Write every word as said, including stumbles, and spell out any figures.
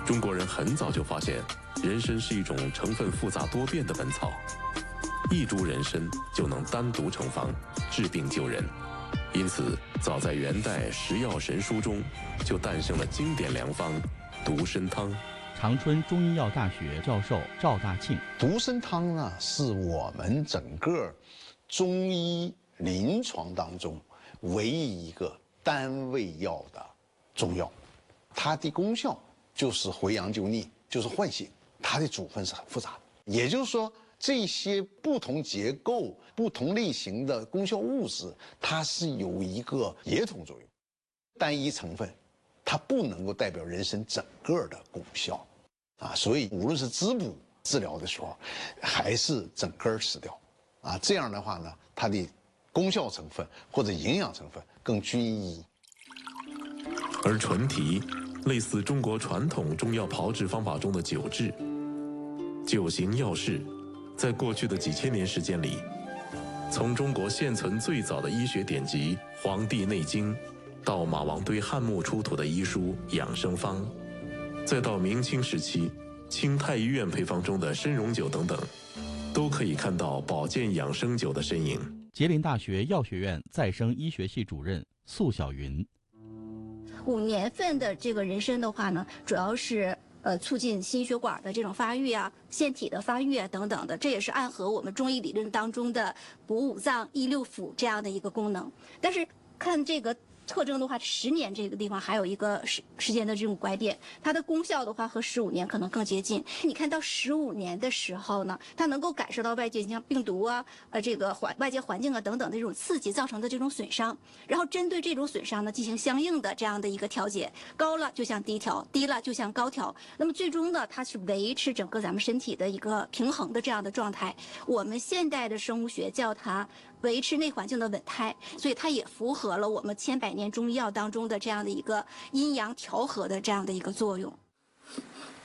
中国人很早就发现，人参是一种成分复杂多变的本草，一株人参就能单独成方，治病救人。因此，早在元代《食药神书》中，就诞生了经典良方独参汤。 长春中医药大学教授赵大庆， 独参汤呢，是我们整个中医临床当中唯一一个单味药的中药，它的功效就是回阳救逆，就是唤醒。它的组分是很复杂的，也就是说，这些不同结构、不同类型的功效物质，它是有一个协同作用。单一成分，它不能够代表人参整个的功效，啊，所以无论是滋补治疗的时候，还是整根吃掉，啊，这样的话呢，它的功效成分或者营养成分更均一。 而纯提类似中国传统中药炮制方法中的九制，九行药事，在过去的几千年时间里，从中国现存最早的医学典籍《黄帝内经》，到马王堆汉墓出土的医书《养生方》，再到明清时期清太医院配方中的参茸酒等等，都可以看到保健养生酒的身影。 吉林大学药学院再生医学系主任宿晓云， 五年份的这个人参的话呢，主要是呃促进心血管的这种发育啊、腺体的发育啊等等的，这也是按合我们中医理论当中的补五脏、益六腑这样的一个功能。但是看这个特征的话，十年这个地方还有一个时时间的这种拐点，它的功效的话和十五年可能更接近。你看到十五年的时候呢，它能够感受到外界像病毒啊、呃这个环外界环境啊等等的这种刺激造成的这种损伤，然后针对这种损伤呢进行相应的这样的一个调节，高了就像低调，低了就像高调。那么最终呢，它是维持整个咱们身体的一个平衡的这样的状态。我们现代的生物学叫它维持内环境的稳态，所以它也符合了我们千百年中医药当中的这样的一个阴阳调和的这样的一个作用。